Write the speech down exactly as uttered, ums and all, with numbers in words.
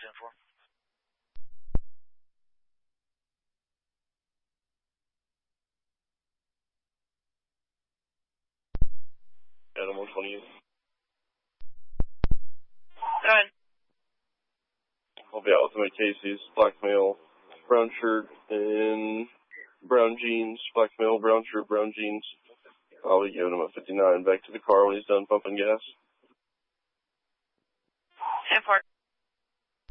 ten four. Adam one twenty. Nine. I'll be out with my Casey's, black male, brown shirt, and brown jeans, black male, brown shirt, brown jeans. I'll be giving him a fifty-nine back to the car when he's done pumping gas. ten four.